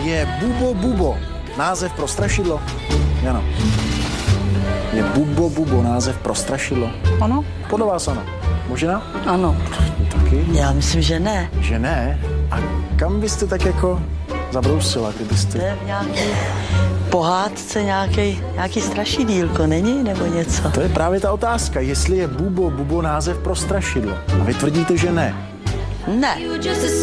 Je Bubo Bubo název pro strašidlo? Jano. Je Bubo Bubo název pro strašidlo? Ano. Podle vás ano. Možná? Ano. Taky? Já myslím, že ne. Že ne? A kam byste tak jako zabrousila, kdybyste... To je v nějaký pohádce nějaký strašidílko, není? Nebo něco? To je právě ta otázka, jestli je Bubo Bubo název pro strašidlo. A vy tvrdíte, že ne. Ne.